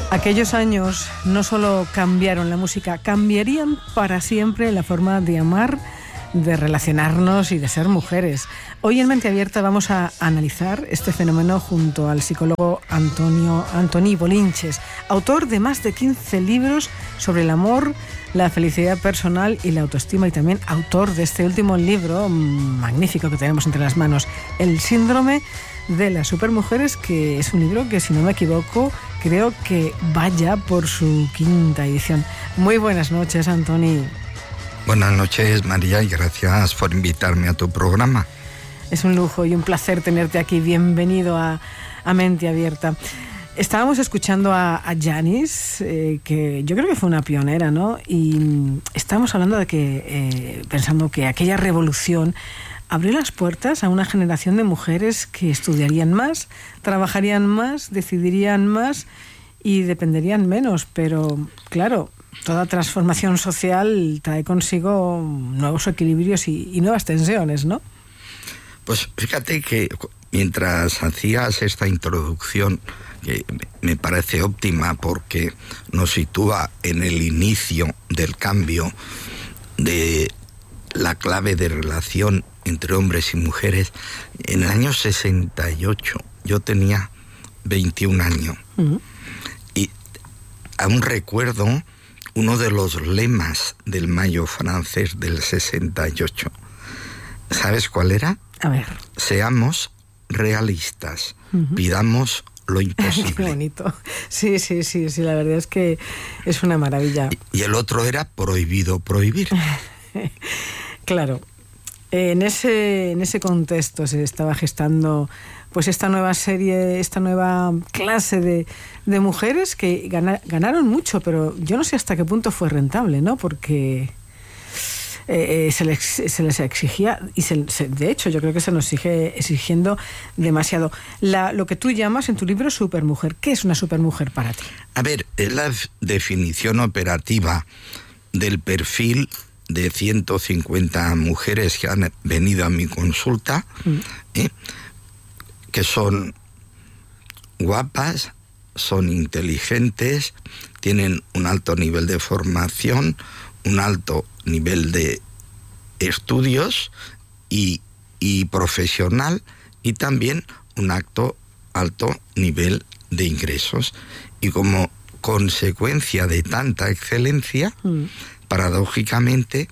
Aquellos años no solo cambiaron la música, cambiarían para siempre la forma de amar, de relacionarnos y de ser mujeres. Hoy en Mente Abierta vamos a analizar este fenómeno junto al psicólogo Antoni Bolinches, autor de más de 15 libros sobre el amor, la felicidad personal y la autoestima, y también autor de este último libro magnífico que tenemos entre las manos, El síndrome de las supermujeres, que es un libro que, si no me equivoco, creo que vaya por su 5ª edición. Muy buenas noches, Antoni. Buenas noches, María, y gracias por invitarme a tu programa. Es un lujo y un placer tenerte aquí. Bienvenido a Mente Abierta. Estábamos escuchando a Janis, que yo creo que fue una pionera, ¿no? Y estábamos hablando de que, pensando que aquella revolución abrió las puertas a una generación de mujeres que estudiarían más, trabajarían más, decidirían más y dependerían menos. Pero, claro, toda transformación social trae consigo nuevos equilibrios y nuevas tensiones, ¿no? Pues fíjate que mientras hacías esta introducción, que me parece óptima porque nos sitúa en el inicio del cambio de la clave de relación entre hombres y mujeres, en el año 68 yo tenía 21 años. Uh-huh. Y aún recuerdo uno de los lemas del Mayo francés del 68. ¿Sabes cuál era? A ver. Seamos realistas, pidamos lo imposible. Qué bonito. Sí, la verdad es que es una maravilla. Y el otro era prohibido prohibir. Claro. En ese contexto se estaba gestando pues esta nueva serie, esta nueva clase de mujeres que ganaron mucho, pero yo no sé hasta qué punto fue rentable, ¿no? Porque se les exigía, y de hecho yo creo que se nos sigue exigiendo demasiado. Lo que tú llamas en tu libro supermujer, ¿qué es una supermujer para ti? A ver, es la definición operativa del perfil de 150 mujeres que han venido a mi consulta, que son guapas, son inteligentes, tienen un alto nivel de formación, un alto nivel de estudios y profesional, y también un alto nivel de ingresos. Y como consecuencia de tanta excelencia, paradójicamente,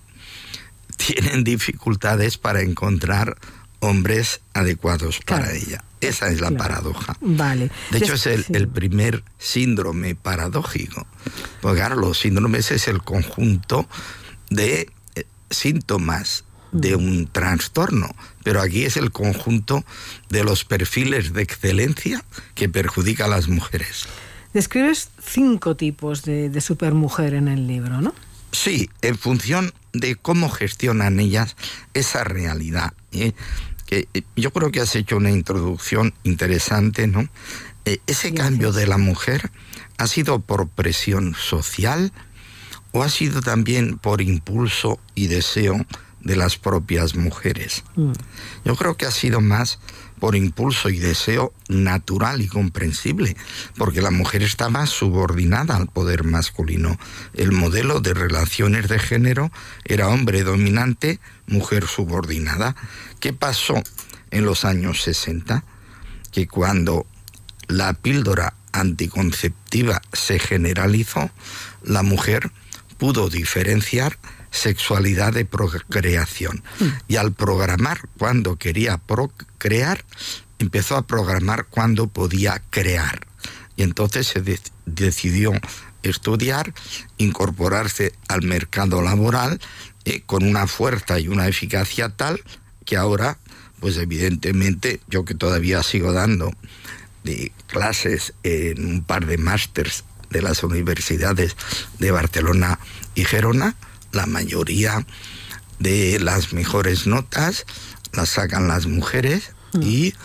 tienen dificultades para encontrar hombres adecuados para ella. Esa es la paradoja. Vale. De hecho, es el primer síndrome paradójico. Porque claro, los síndromes es el conjunto de síntomas de un trastorno, pero aquí es el conjunto de los perfiles de excelencia que perjudica a las mujeres. Describes 5 tipos de supermujer en el libro, ¿no? Sí, en función de cómo gestionan ellas esa realidad. Que yo creo que has hecho una introducción interesante, ¿no? Ese cambio de la mujer ha sido por presión social o ha sido también por impulso y deseo de las propias mujeres. Yo creo que ha sido más por impulso y deseo natural y comprensible, porque la mujer estaba subordinada al poder masculino. El modelo de relaciones de género era hombre dominante, mujer subordinada. ¿Qué pasó en los años 60? Que cuando la píldora anticonceptiva se generalizó, la mujer pudo diferenciar sexualidad de procreación. Y al programar cuando quería procrear, empezó a programar cuando podía crear. Y entonces se decidió estudiar, incorporarse al mercado laboral con una fuerza y una eficacia tal que ahora, pues evidentemente, yo que todavía sigo dando de clases en un par de másters de las universidades de Barcelona y Gerona, la mayoría de las mejores notas las sacan las mujeres y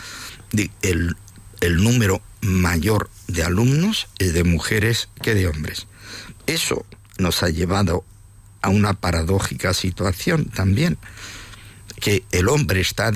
el número mayor de alumnos es de mujeres que de hombres. Eso nos ha llevado a una paradójica situación también, que el hombre está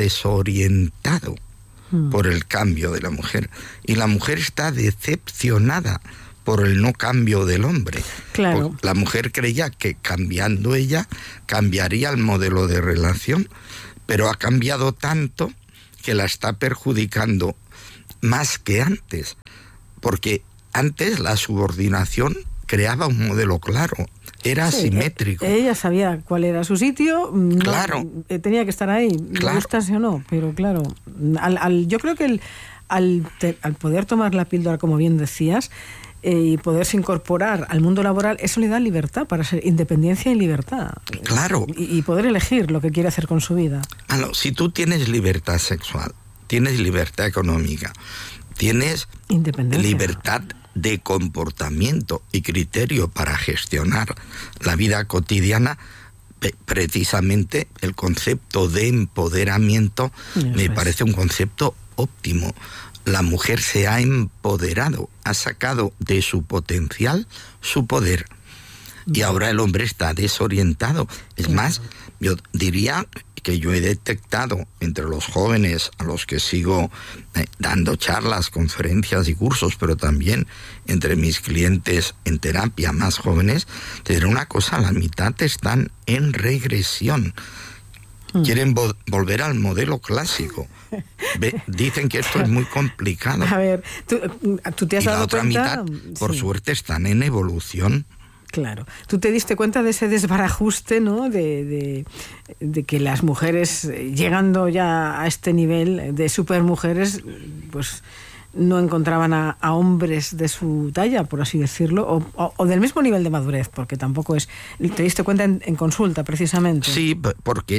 desorientado por el cambio de la mujer y la mujer está decepcionada por el no cambio del hombre. Claro. Porque la mujer creía que cambiando ella cambiaría el modelo de relación, pero ha cambiado tanto que la está perjudicando más que antes, porque antes la subordinación creaba un modelo claro, era asimétrico. Ella sabía cuál era su sitio, claro. Tenía que estar ahí, claro. gustase o no, pero claro, yo creo que al poder tomar la píldora, como bien decías, y poderse incorporar al mundo laboral, eso le da libertad para ser independencia y libertad. Claro. Y poder elegir lo que quiere hacer con su vida. Bueno, si tú tienes libertad sexual, tienes libertad económica, tienes libertad de comportamiento y criterio para gestionar la vida cotidiana, precisamente el concepto de empoderamiento me parece un concepto óptimo. La mujer se ha empoderado, ha sacado de su potencial su poder. Y ahora el hombre está desorientado. Es más, yo diría que yo he detectado entre los jóvenes a los que sigo dando charlas, conferencias y cursos, pero también entre mis clientes en terapia más jóvenes, te diré una cosa, la mitad están en regresión. Quieren volver al modelo clásico. Dicen que esto es muy complicado. A ver, ¿tú te has dado cuenta? Y la otra mitad, por suerte, están en evolución. Claro. ¿Tú te diste cuenta de ese desbarajuste, ¿no? De que las mujeres, llegando ya a este nivel de supermujeres, pues no encontraban a hombres de su talla, por así decirlo, o del mismo nivel de madurez, porque tampoco es... ¿Te diste cuenta en consulta, precisamente? Sí, porque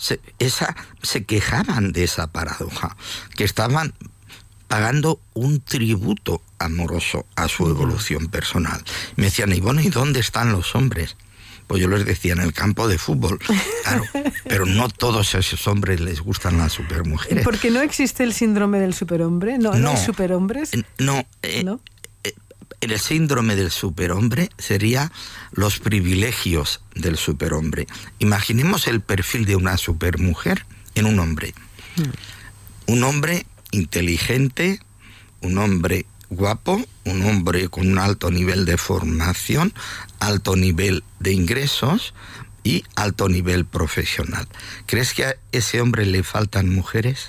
se quejaban de esa paradoja, que estaban pagando un tributo amoroso a su evolución personal. Me decían, y bueno, ¿y dónde están los hombres? Pues yo les decía, en el campo de fútbol. Claro, pero no todos esos hombres les gustan las supermujeres. ¿Porque no existe el síndrome del superhombre? ¿No hay superhombres? ¿No? El síndrome del superhombre sería los privilegios del superhombre. Imaginemos el perfil de una supermujer en un hombre. Un hombre inteligente, un hombre guapo, un hombre con un alto nivel de formación, alto nivel de ingresos y alto nivel profesional. ¿Crees que a ese hombre le faltan mujeres?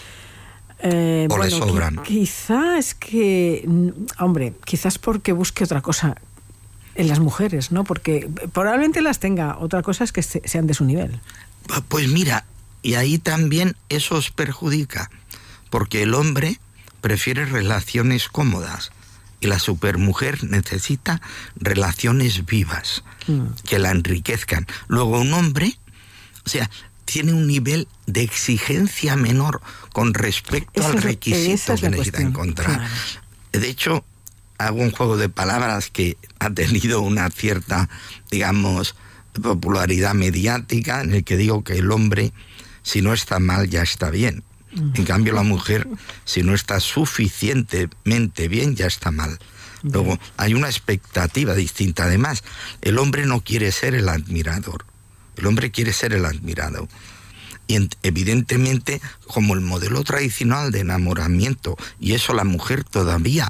¿O le sobran? Quizás que, hombre, quizás porque busque otra cosa en las mujeres, ¿no? Porque probablemente las tenga, otra cosa es que sean de su nivel. Pues mira, y ahí también eso os perjudica, porque el hombre prefiere relaciones cómodas y la supermujer necesita relaciones vivas, que la enriquezcan. Luego un hombre, o sea, tiene un nivel de exigencia menor con respecto al requisito que necesita encontrar. Claro. De hecho, hago un juego de palabras que ha tenido una cierta, digamos, popularidad mediática, en el que digo que el hombre, si no está mal, ya está bien. En cambio, la mujer, si no está suficientemente bien, ya está mal. Luego, hay una expectativa distinta. Además, el hombre no quiere ser el admirador. El hombre quiere ser el admirado. Y evidentemente, como el modelo tradicional de enamoramiento, y eso la mujer todavía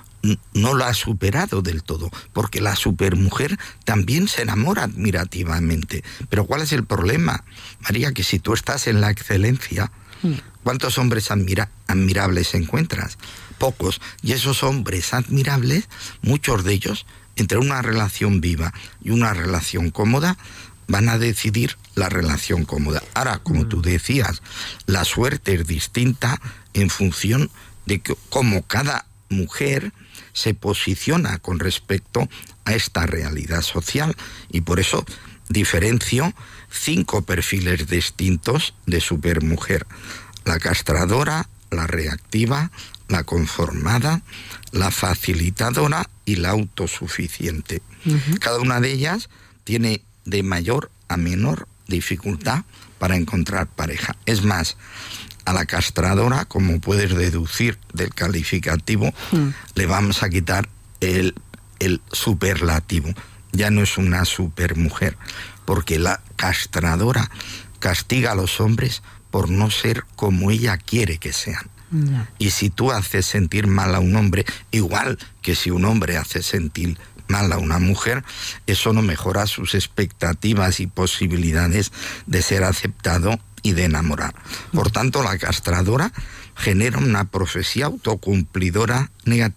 no lo ha superado del todo, porque la supermujer también se enamora admirativamente. Pero ¿cuál es el problema, María? Que si tú estás en la excelencia, ¿cuántos hombres admirables encuentras? Pocos. Y esos hombres admirables, muchos de ellos, entre una relación viva y una relación cómoda, van a decidir la relación cómoda. Ahora, como tú decías, la suerte es distinta en función de cómo cada mujer se posiciona con respecto a esta realidad social. Y por eso diferencio 5 perfiles distintos de supermujer: la castradora, la reactiva, la conformada, la facilitadora y la autosuficiente. Cada una de ellas tiene de mayor a menor dificultad para encontrar pareja. Es más, a la castradora, como puedes deducir del calificativo, le vamos a quitar el superlativo. Ya no es una supermujer, porque la castradora castiga a los hombres por no ser como ella quiere que sean. No. Y si tú haces sentir mal a un hombre, igual que si un hombre hace sentir mal a una mujer, eso no mejora sus expectativas y posibilidades de ser aceptado y de enamorar. Por tanto, la castradora genera una profecía autocumplidora negativa.